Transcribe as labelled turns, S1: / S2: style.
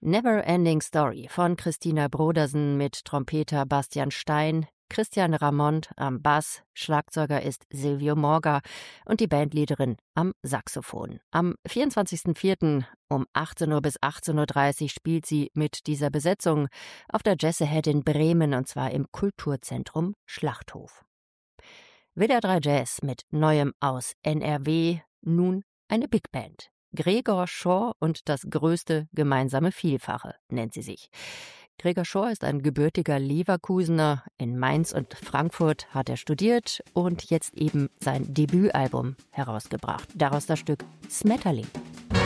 S1: Never Ending Story von Christina Brodersen mit Trompeter Bastian Stein, Christian Ramond am Bass, Schlagzeuger ist Silvio Morga und die Bandleaderin am Saxophon. Am 24.04. um 18 Uhr bis 18.30 Uhr spielt sie mit dieser Besetzung auf der Jazz Ahead in Bremen, und zwar im Kulturzentrum Schlachthof. WDR 3 Jazz mit Neuem aus NRW, nun eine Big Band. Gregor Schorr und das größte gemeinsame Vielfache nennt sie sich. Gregor Schorr ist ein gebürtiger Leverkusener. In Mainz und Frankfurt hat er studiert und jetzt eben sein Debütalbum herausgebracht. Daraus das Stück Smetterling.